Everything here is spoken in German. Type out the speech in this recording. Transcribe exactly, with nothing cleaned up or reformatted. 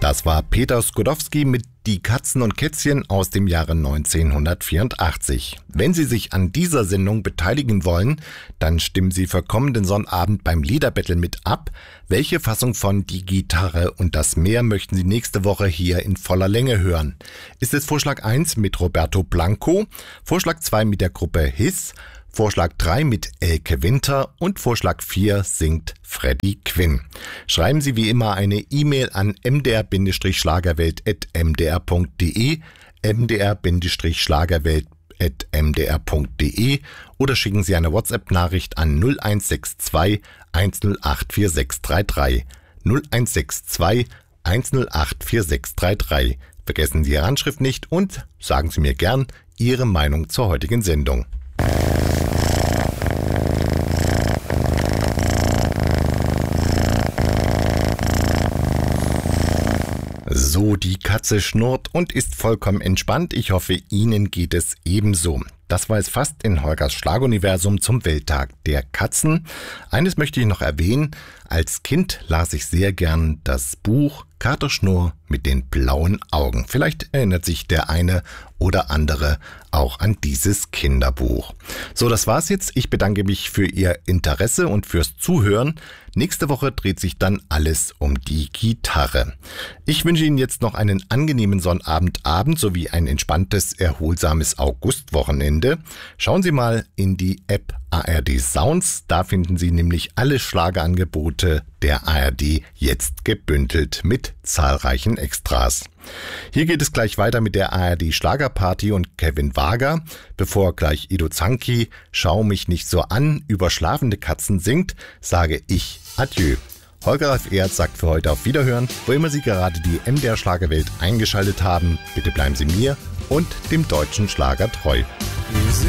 Das war Peter Skodowski mit Die Katzen und Kätzchen aus dem Jahre neunzehnhundertvierundachtzig. Wenn Sie sich an dieser Sendung beteiligen wollen, dann stimmen Sie für kommenden Sonnabend beim Liederbattle mit ab. Welche Fassung von Die Gitarre und das Meer möchten Sie nächste Woche hier in voller Länge hören? Ist es Vorschlag eins mit Roberto Blanco, Vorschlag zwei mit der Gruppe Hiss, Vorschlag drei mit Elke Winter und Vorschlag vier singt Freddie Quinn. Schreiben Sie wie immer eine E-Mail an m d r schlagerwelt at m d r punkt d e, m d r schlagerwelt at m d r punkt d e oder schicken Sie eine WhatsApp-Nachricht an null eins sechs zwei eins null acht vier sechs drei drei. null eins sechs zwei eins null acht vier sechs drei drei. Vergessen Sie Ihre Anschrift nicht und sagen Sie mir gern Ihre Meinung zur heutigen Sendung. So, die Katze schnurrt und ist vollkommen entspannt. Ich hoffe, Ihnen geht es ebenso. Das war es fast in Holgers Schlaguniversum zum Welttag der Katzen. Eines möchte ich noch erwähnen. Als Kind las ich sehr gern das Buch Kater Schnurr mit den blauen Augen. Vielleicht erinnert sich der eine oder andere auch an dieses Kinderbuch. So, das war's jetzt. Ich bedanke mich für Ihr Interesse und fürs Zuhören. Nächste Woche dreht sich dann alles um die Gitarre. Ich wünsche Ihnen jetzt noch einen angenehmen Sonnabendabend sowie ein entspanntes, erholsames Augustwochenende. Schauen Sie mal in die App A R D Sounds. Da finden Sie nämlich alle Schlagerangebote der A R D jetzt gebündelt mit zahlreichen Extras. Hier geht es gleich weiter mit der A R D Schlagerparty und Kevin Wager. Bevor gleich Ido Zanki Schau mich nicht so an über schlafende Katzen singt, sage ich Adieu. Holger Ralf Erz sagt für heute auf Wiederhören. Wo immer Sie gerade die M D R Schlagerwelt eingeschaltet haben, bitte bleiben Sie mir und dem deutschen Schlager treu.